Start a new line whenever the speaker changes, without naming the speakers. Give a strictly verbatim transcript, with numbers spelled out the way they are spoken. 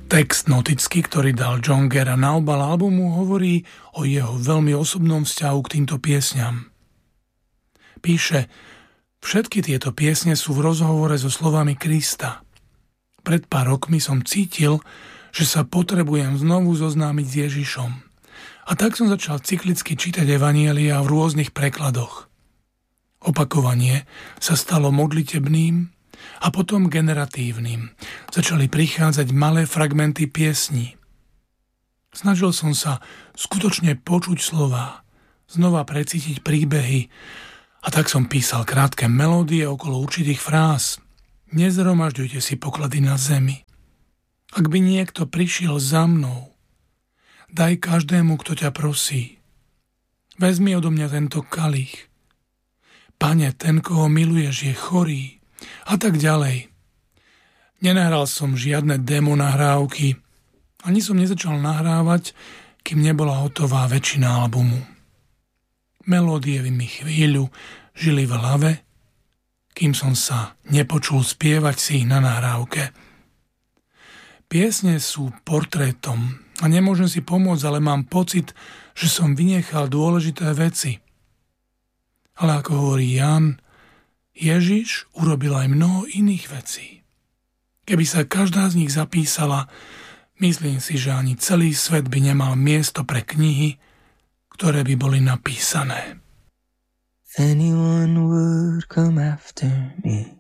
Text noticky, ktorý dal John Guerra na obal albumu, hovorí o jeho veľmi osobnom vzťahu k týmto piesňam. Píše: všetky tieto piesne sú v rozhovore so slovami Krista. Pred pár rokmi som cítil, že sa potrebujem znovu zoznámiť s Ježišom. A tak som začal cyklicky čítať evanjelia v rôznych prekladoch. Opakovanie sa stalo modlitebným a potom generatívnym. Začali prichádzať malé fragmenty piesní. Snažil som sa skutočne počuť slová, znova precítiť príbehy, a tak som písal krátke melódie okolo určitých fráz. Nezhromažďujte si poklady na zemi. Ak by niekto prišiel za mnou, daj každému, kto ťa prosí. Vezmi odo mňa tento kalich. Pane, ten, koho miluješ, je chorý. A tak ďalej. Nenahral som žiadne demo nahrávky, ani som nezačal nahrávať, kým nebola hotová väčšina albumu. Melódie mi chvíľu žili v hlave, kým som sa nepočul spievať si ich na nahrávke. Piesne sú portrétom a nemôžem si pomôcť, ale mám pocit, že som vynechal dôležité veci. Ale ako hovorí Jan, Ježiš urobil aj mnoho iných vecí. Keby sa každá z nich zapísala, myslím si, že ani celý svet by nemal miesto pre knihy, ktoré by boli napísané.
If anyone would come after me,